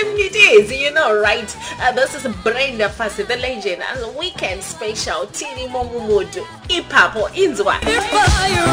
It is, you know, right? This is Brenda Fassie, the legend, and weekend special. Tini Mongumudu, Ipapo, Inzwa.